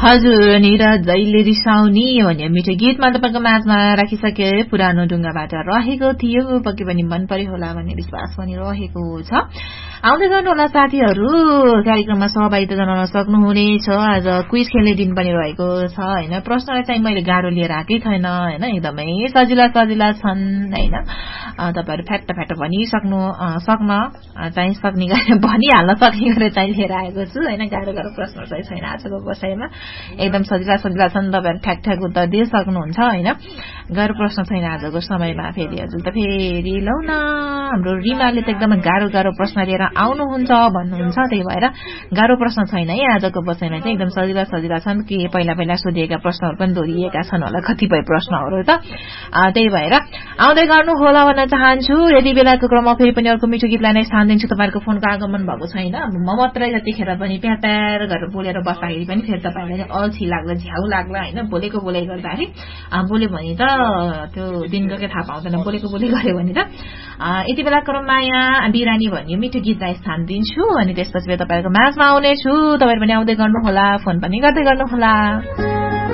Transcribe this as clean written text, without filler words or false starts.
हजुर निरज जहिले रिसाउने भन्ने मिठो गीतमा तपाईँको माझमा राखिसके पुरानो ढुङ्गाबाट रहेको थियो पक्कै पनि मन पर्यो होला भन्ने विश्वास पनि रहेको छ आउँदै गर्नुहोला साथीहरू कार्यक्रममा सहभागिता जनाउन सक्नुहुनेछ आज क्विज खेल्ने दिन पनि रहेको छ हैन प्रश्नलाई चाहिँ मैले गाह्रो लिएर आएकै छैन हैन एकदमै सजिला सजिला छन् हैन तपाईहरु फ्याट सक्न चाहिँ सक्ने गरी भनिहाल्न सक्ने गरी चाहिँ लिएर आएको छु हैन गाह्रो गाह्रो प्रश्न चाहिँ छैन आजको बसाइमा एकदम सजिला सजिला छन् तपाईहरु ठ्याक ठ्याक उत्तर दिन सक्नुहुन्छ हैन गाह्रो प्रश्न छैन आजको समयमा फेरि हजुर त फेरि लौ न हाम्रो रिमाले त एकदम गाह्रो गाह्रो प्रश्न लिएर आउनुहुन्छ भन्नुहुन्छ त्यही भएर गाह्रो प्रश्न छैन है आजको बसाइमा चाहिँ एकदम सजिला सजिला छन् कि पहिला पहिला सोधिएका प्रश्नहरु पनि दोहोरिएका छन् होला कतिपय प्रश्नहरु त त्यही भएर आउँदै गर्नु होला भन्न चाहन्छु यति बेलाको क्रममा फेरि पनि अर्को मिठो गीतलाई नै स्थान दिन्छु तपाईहरुको फोनको आगमन भएको छैन म मात्रै जतिखेर पनि प्यार गरेर बोलेर बस्दाखेरि पनि फेरि तपाईहरुलाई अल्छी लाग्ला झ्याउ लाग्ला हैन बोलेको बोलै गर्दाखेरि बोल्यो भने त त्यो दिनको के थाहा पाउँदैन बोलेको बोलै गर्यो भने त यति बेला क्रममा यहाँ बिरानी भन्ने मिठो गीतलाई स्थान दिन्छु अनि त्यसपछि तपाईहरुको माझमा आउने छु तपाईहरु पनि आउँदै गर्नु होला फोन पनि गर्दै गर्नु होला